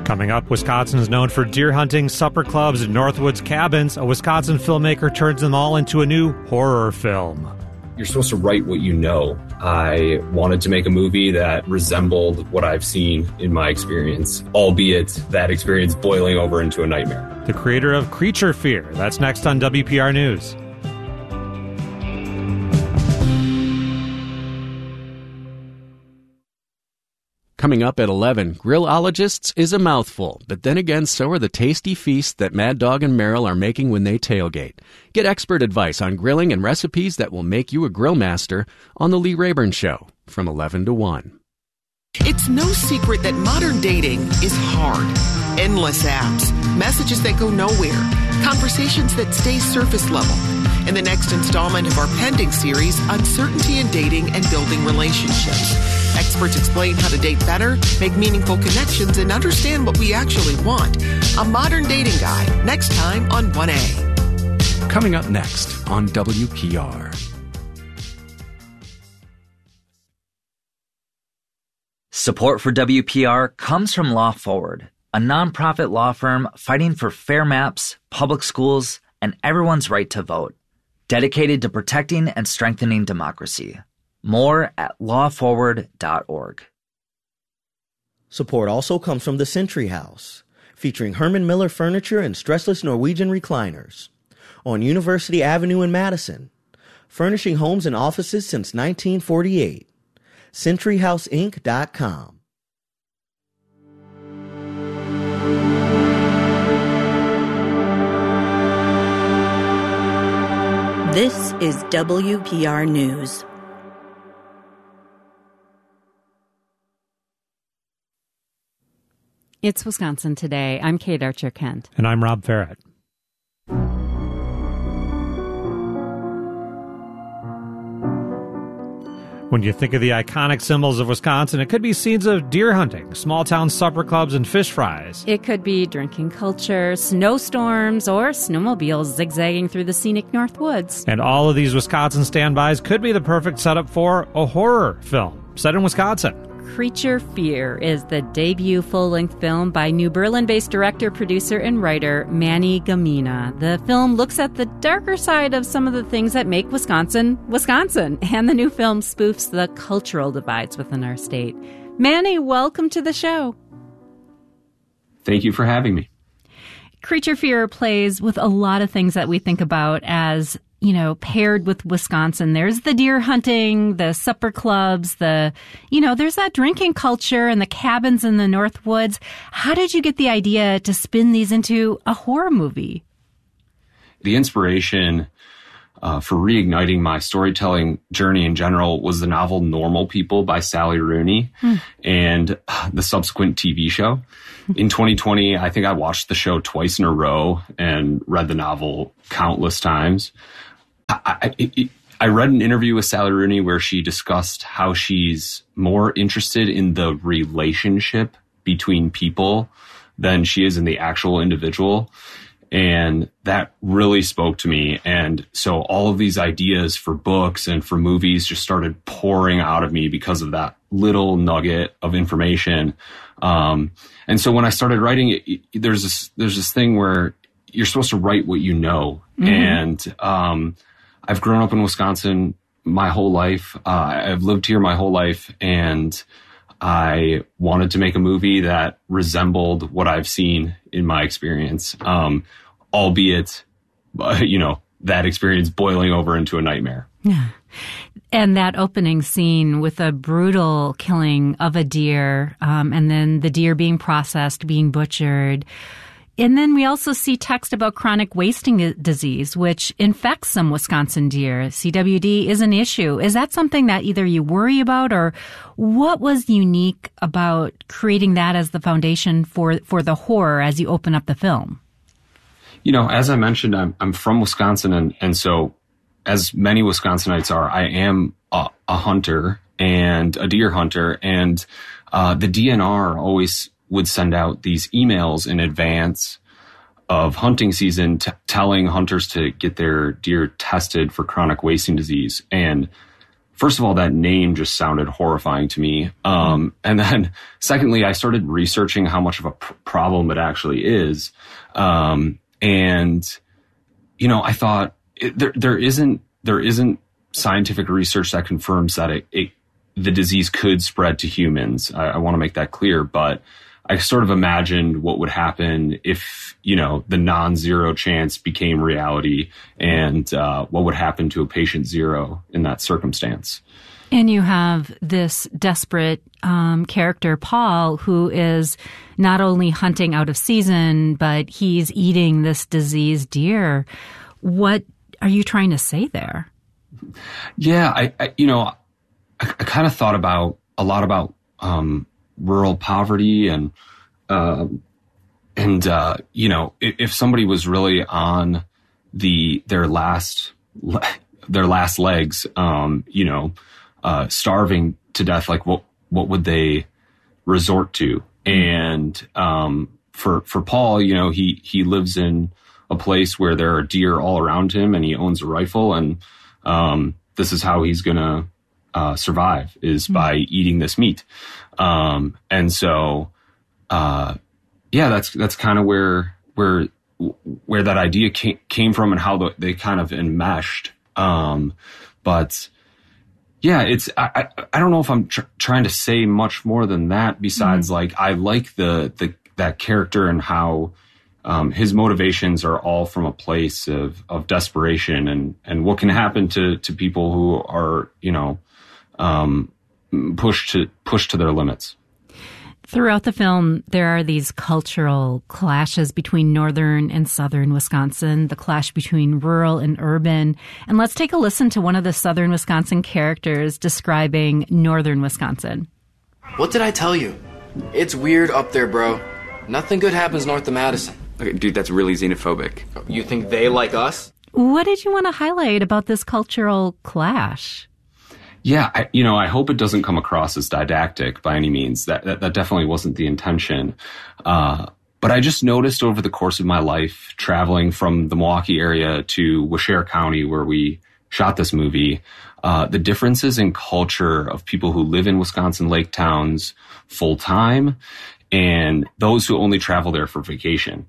Coming up, Wisconsin is known for deer hunting, supper clubs, and Northwoods cabins. A Wisconsin filmmaker turns them all into a new horror film. You're supposed to write what you know. I wanted to make a movie that resembled what I've seen in my experience, albeit that experience boiling over into a nightmare. The creator of Creature Fear. That's next on WPR News. Coming up at 11, Grillologists is a mouthful, but then again, so are the tasty feasts that Mad Dog and Merrill are making when they tailgate. Get expert advice on grilling and recipes that will make you a grill master on The Lee Rayburn Show from 11 to 1. It's no secret that modern dating is hard. Endless apps, messages that go nowhere, conversations that stay surface level. In the next installment of our pending series, Uncertainty in Dating and Building Relationships, experts explain how to date better, make meaningful connections, and understand what we actually want. A modern dating guide, next time on 1A. Coming up next on WPR. Support for WPR comes from Law Forward, a nonprofit law firm fighting for fair maps, public schools, and everyone's right to vote. Dedicated to protecting and strengthening democracy. More at lawforward.org. Support also comes from the Century House, featuring Herman Miller furniture and stressless Norwegian recliners. On University Avenue in Madison, furnishing homes and offices since 1948. CenturyHouseInc.com. This is WPR News. It's Wisconsin Today. I'm Kate Archer-Kent. And I'm Rob Farrett. When you think of the iconic symbols of Wisconsin, it could be scenes of deer hunting, small-town supper clubs, and fish fries. It could be drinking culture, snowstorms, or snowmobiles zigzagging through the scenic North Woods. And all of these Wisconsin standbys could be the perfect setup for a horror film set in Wisconsin. Creature Fear is the debut full-length film by New Berlin-based director, producer, and writer Manny Gamina. The film looks at the darker side of some of the things that make Wisconsin, Wisconsin, and the new film spoofs the cultural divides within our state. Manny, welcome to the show. Thank you for having me. Creature Fear plays with a lot of things that we think about as, you know, paired with Wisconsin. There's the deer hunting, the supper clubs, there's that drinking culture and the cabins in the North Woods. How did you get the idea to spin these into a horror movie? The inspiration for reigniting my storytelling journey in general was the novel Normal People by Sally Rooney and the subsequent TV show. In 2020, I think I watched the show twice in a row and read the novel countless times. I read an interview with Sally Rooney where she discussed how she's more interested in the relationship between people than she is in the actual individual. And that really spoke to me. And so all of these ideas for books and for movies just started pouring out of me because of that little nugget of information. And so when I started writing it, there's this thing where you're supposed to write what you know. Mm-hmm. And I've grown up in Wisconsin my whole life. I've lived here my whole life, and I wanted to make a movie that resembled what I've seen in my experience, albeit, that experience boiling over into a nightmare. Yeah. And that opening scene with a brutal killing of a deer, and then the deer being processed, being butchered. And then we also see text about chronic wasting disease, which infects some Wisconsin deer. CWD is an issue. Is that something that either you worry about, or what was unique about creating that as the foundation for the horror as you open up the film? As I mentioned, I'm from Wisconsin, and so as many Wisconsinites are, I am a hunter and a deer hunter, and the DNR always would send out these emails in advance of hunting season telling hunters to get their deer tested for chronic wasting disease. And first of all, that name just sounded horrifying to me. And then secondly, I started researching how much of a problem it actually is. And, you know, I thought there isn't scientific research that confirms that the disease could spread to humans. I want to make that clear, but I sort of imagined what would happen if, you know, the non-zero chance became reality, and what would happen to a patient zero in that circumstance. And you have this desperate character, Paul, who is not only hunting out of season, but he's eating this diseased deer. What are you trying to say there? Yeah, I kind of thought a lot about rural poverty and you know, if somebody was really on their last legs, you know, starving to death, like what would they resort to? And for Paul, you know, he lives in a place where there are deer all around him, and he owns a rifle, and this is how he's gonna survive, is by eating this meat. And so, yeah, that's kind of where that idea came from, and how they kind of enmeshed. But yeah, I don't know if I'm trying to say much more than that, besides like, I like that character and how, his motivations are all from a place of desperation and what can happen to people who are, you know, pushed to their limits. Throughout the film, there are these cultural clashes between northern and southern Wisconsin, the clash between rural and urban. And let's take a listen to one of the southern Wisconsin characters describing northern Wisconsin. What did I tell you? It's weird up there, bro. Nothing good happens north of Madison. Okay, dude, that's really xenophobic. You think they like us? What did you want to highlight about this cultural clash? Yeah, I hope it doesn't come across as didactic by any means. That definitely wasn't the intention. But I just noticed over the course of my life, traveling from the Milwaukee area to Waushara County, where we shot this movie, the differences in culture of people who live in Wisconsin lake towns full time and those who only travel there for vacation.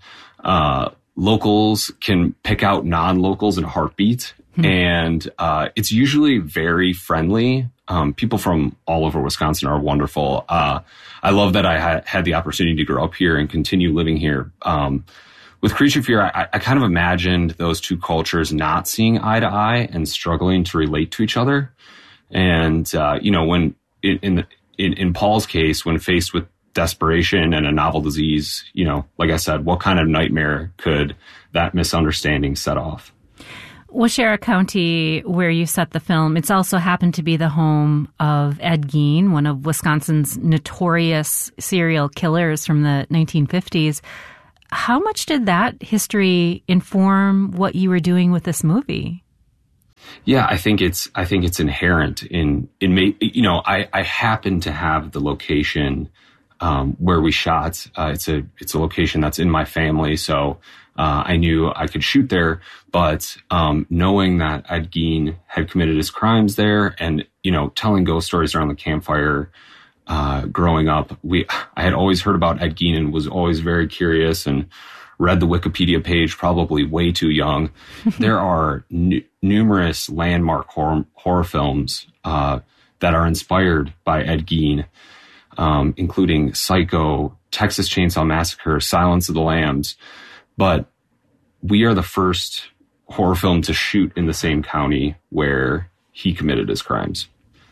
Locals can pick out non-locals in a heartbeat. And it's usually very friendly. People from all over Wisconsin are wonderful. I love that I had the opportunity to grow up here and continue living here. With Creature Fear, I kind of imagined those two cultures not seeing eye to eye and struggling to relate to each other. And when in Paul's case, when faced with desperation and a novel disease, like I said, what kind of nightmare could that misunderstanding set off? Waushara County, where you set the film, it's also happened to be the home of Ed Gein, one of Wisconsin's notorious serial killers from the 1950s. How much did that history inform what you were doing with this movie? Yeah, I think it's inherent in I happen to have the location where we shot. It's a location that's in my family, so I knew I could shoot there. But knowing that Ed Gein had committed his crimes there, and telling ghost stories around the campfire, growing up, I had always heard about Ed Gein and was always very curious and read the Wikipedia page probably way too young. There are numerous landmark horror films that are inspired by Ed Gein, including Psycho, Texas Chainsaw Massacre, Silence of the Lambs. But we are the first horror film to shoot in the same county where he committed his crimes.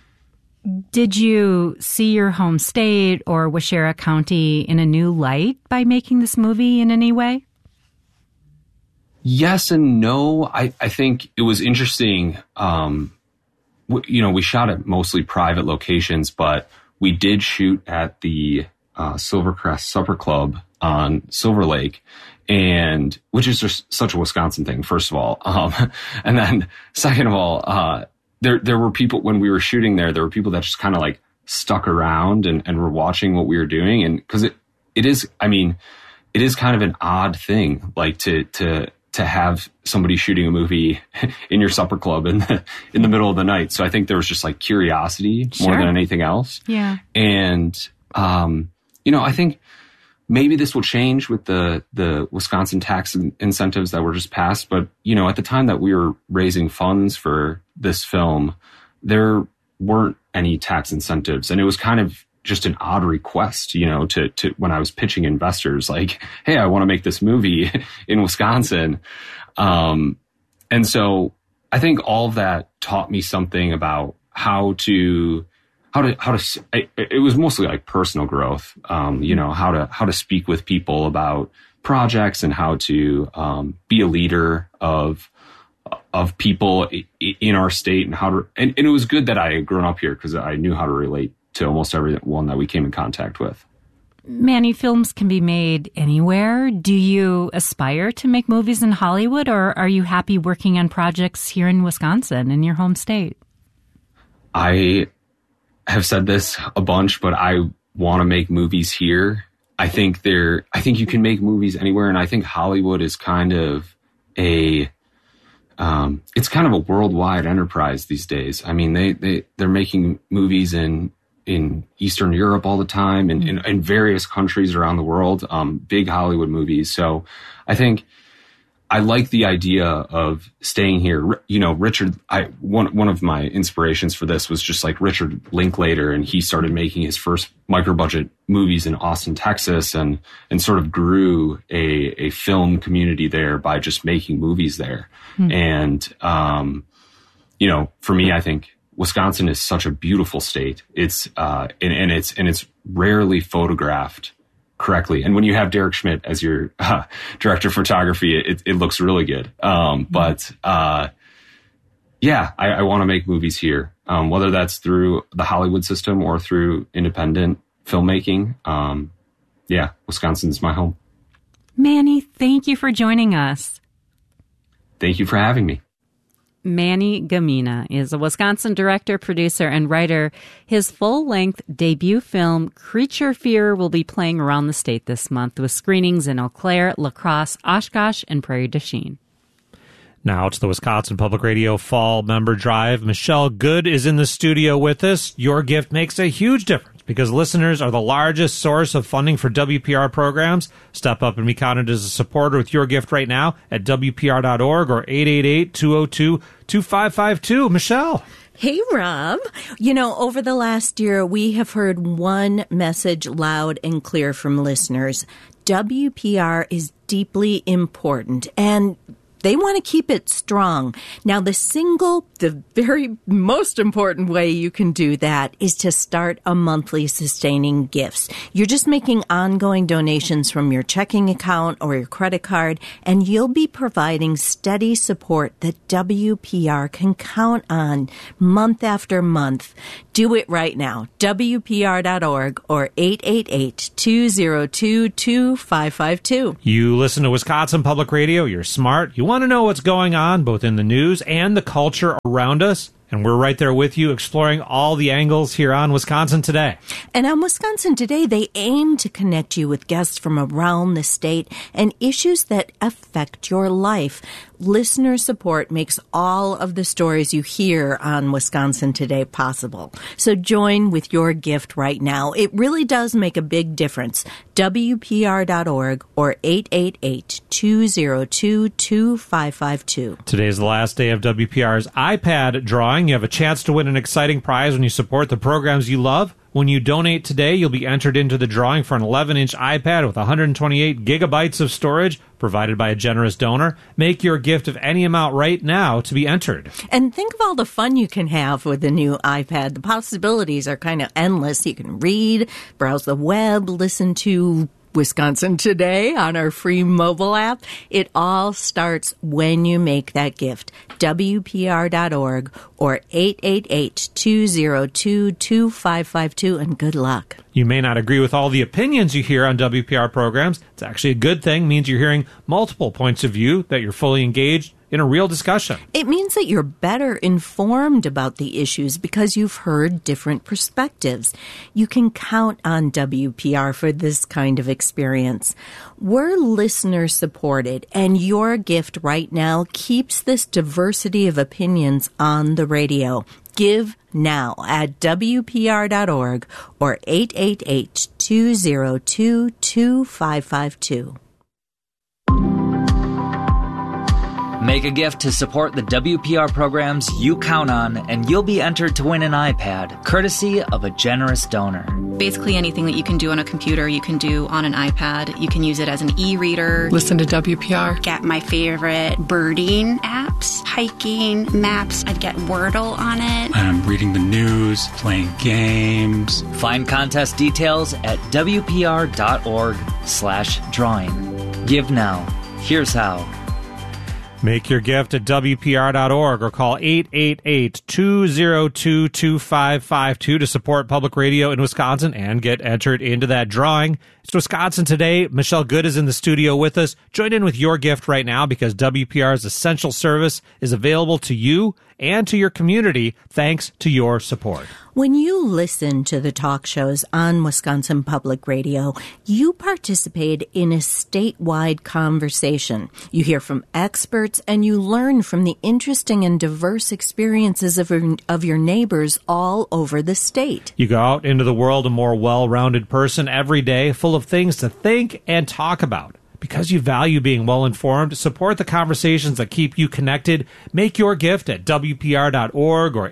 Did you see your home state or Waushara County in a new light by making this movie in any way? Yes and no. I think it was interesting. We shot at mostly private locations, but we did shoot at the Silvercrest Supper Club on Silver Lake, and which is just such a Wisconsin thing, first of all. And then second of all, there were people when we were shooting there were people that just kind of like stuck around and were watching what we were doing. And cause it is kind of an odd thing, like to to have somebody shooting a movie in your supper club in the middle of the night. So I think there was just like curiosity more than anything else. Yeah. And, I think maybe this will change with the Wisconsin tax incentives that were just passed. But, at the time that we were raising funds for this film, there weren't any tax incentives. And it was kind of just an odd request, to when I was pitching investors, like, hey, I want to make this movie in Wisconsin. And so I think all of that taught me something about it was mostly like personal growth, how to speak with people about projects and how to be a leader of people in our state, and it was good that I had grown up here because I knew how to relate to almost everyone that we came in contact with. Manny, films can be made anywhere. Do you aspire to make movies in Hollywood, or are you happy working on projects here in Wisconsin, in your home state? I have said this a bunch, but I want to make movies here. I think you can make movies anywhere, and I think Hollywood is kind of it's kind of a worldwide enterprise these days. I mean, they're making movies in Eastern Europe all the time and in various countries around the world, big Hollywood movies. So I think I like the idea of staying here. Richard, one of my inspirations for this was just like Richard Linklater, and he started making his first micro budget movies in Austin, Texas, and sort of grew a film community there by just making movies there. And, for me, I think Wisconsin is such a beautiful state. It's it's rarely photographed correctly. And when you have Derek Schmidt as your director of photography, it looks really good. I want to make movies here, whether that's through the Hollywood system or through independent filmmaking. Wisconsin's my home. Manny, thank you for joining us. Thank you for having me. Manny Gamina is a Wisconsin director, producer, and writer. His full-length debut film, Creature Fear, will be playing around the state this month with screenings in Eau Claire, La Crosse, Oshkosh, and Prairie du Chien. Now to the Wisconsin Public Radio Fall Member Drive. Michelle Good is in the studio with us. Your gift makes a huge difference because listeners are the largest source of funding for WPR programs. Step up and be counted as a supporter with your gift right now at WPR.org or 888-202-2552. Michelle. Hey, Rob. Over the last year, we have heard one message loud and clear from listeners. WPR is deeply important, and they want to keep it strong. Now, the very most important way you can do that is to start a monthly sustaining gifts. You're just making ongoing donations from your checking account or your credit card, and you'll be providing steady support that WPR can count on month after month. Do it right now. WPR.org or 888-202-2552. You listen to Wisconsin Public Radio. You're smart. You want to know what's going on both in the news and the culture around us. And we're right there with you, exploring all the angles here on Wisconsin Today. And on Wisconsin Today, they aim to connect you with guests from around the state and issues that affect your life. Listener support makes all of the stories you hear on Wisconsin Today possible. So join with your gift right now. It really does make a big difference. WPR.org or 888-202-2552. Today is the last day of WPR's iPad drawing. You have a chance to win an exciting prize when you support the programs you love. When you donate today, you'll be entered into the drawing for an 11-inch iPad with 128 gigabytes of storage provided by a generous donor. Make your gift of any amount right now to be entered. And think of all the fun you can have with the new iPad. The possibilities are kind of endless. You can read, browse the web, listen to Wisconsin Today on our free mobile app. It all starts when you make that gift. WPR.org or 888-202-2552, and good luck. You may not agree with all the opinions you hear on WPR programs. It's actually a good thing. It means you're hearing multiple points of view, that you're fully engaged, in a real discussion. It means that you're better informed about the issues because you've heard different perspectives. You can count on WPR for this kind of experience. We're listener supported, and your gift right now keeps this diversity of opinions on the radio. Give now at WPR.org or 888-202-2552. Make a gift to support the WPR programs you count on, and you'll be entered to win an iPad, courtesy of a generous donor. Basically anything that you can do on a computer, you can do on an iPad. You can use it as an e-reader. Listen to WPR. Get my favorite birding apps, hiking, maps. I'd get Wordle on it. I'm reading the news, playing games. Find contest details at WPR.org/drawing. Give now. Here's how. Make your gift at WPR.org or call 888-202-2552 to support public radio in Wisconsin and get entered into that drawing. It's Wisconsin Today. Michelle Good is in the studio with us. Join in with your gift right now because WPR's essential service is available to you and to your community thanks to your support. When you listen to the talk shows on Wisconsin Public Radio, you participate in a statewide conversation. You hear from experts and you learn from the interesting and diverse experiences of your neighbors all over the state. You go out into the world a more well-rounded person every day, full of things to think and talk about. Because you value being well-informed, support the conversations that keep you connected. Make your gift at WPR.org or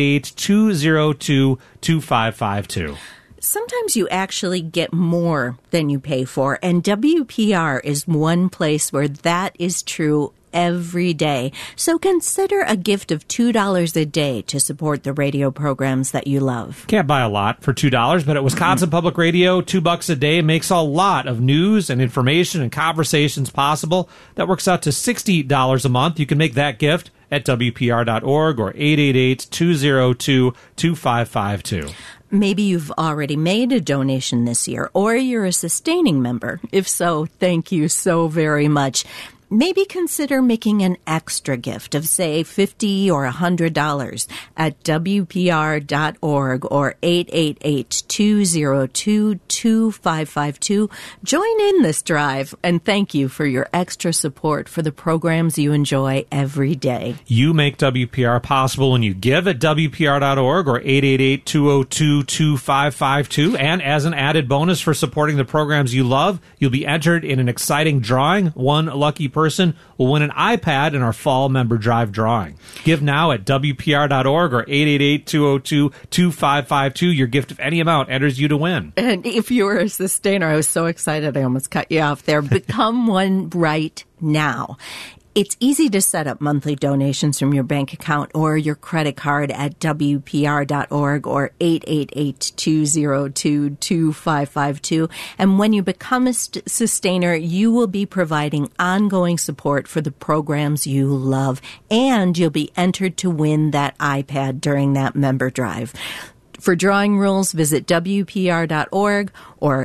888-202-2552. Sometimes you actually get more than you pay for, and WPR is one place where that is true every day. So consider a gift of $2 a day to support the radio programs that you love. Can't buy a lot for $2, but at Wisconsin Public Radio, $2 a day makes a lot of news and information and conversations possible. That works out to $60 a month. You can make that gift at WPR.org or 888-202-2552. Maybe you've already made a donation this year, or you're a sustaining member. If so, thank you so very much. Maybe consider making an extra gift of, say, $50 or $100 at WPR.org or 888-202-2552. Join in this drive, and thank you for your extra support for the programs you enjoy every day. You make WPR possible when you give at WPR.org or 888-202-2552. And as an added bonus for supporting the programs you love, you'll be entered in an exciting drawing. One lucky person will win an iPad in our fall member drive drawing. Give now at WPR.org or 888-202-2552. Your gift of any amount enters you to win. And if you're a sustainer, I was so excited I almost cut you off there. Become one right now. It's easy to set up monthly donations from your bank account or your credit card at WPR.org or 888-202-2552. And when you become a sustainer, you will be providing ongoing support for the programs you love, and you'll be entered to win that iPad during that member drive. For drawing rules, visit WPR.org or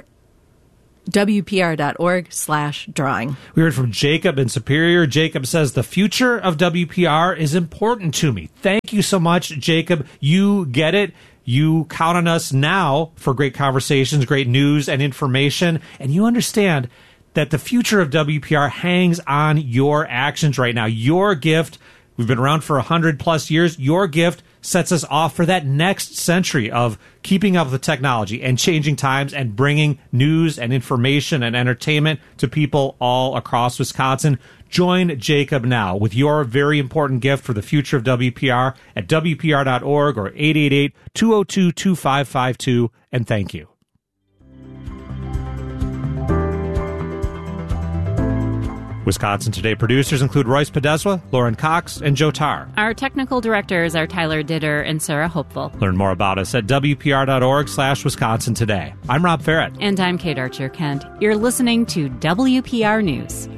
WPR.org/drawing. We heard from Jacob in Superior. Jacob says, the future of WPR is important to me. Thank you so much, Jacob. You get it. You count on us now for great conversations, great news and information. And you understand that the future of WPR hangs on your actions right now. Your gift, we've been around for 100+ years. Your gift sets us off for that next century of keeping up with technology and changing times and bringing news and information and entertainment to people all across Wisconsin. Join Jacob now with your very important gift for the future of WPR at WPR.org or 888-202-2552, and thank you. Wisconsin Today producers include Royce Podeswa, Lauren Cox, and Joe Tarr. Our technical directors are Tyler Ditter and Sarah Hopeful. Learn more about us at WPR.org/Wisconsin Today. I'm Rob Ferret. And I'm Kate Archer-Kent. You're listening to WPR News.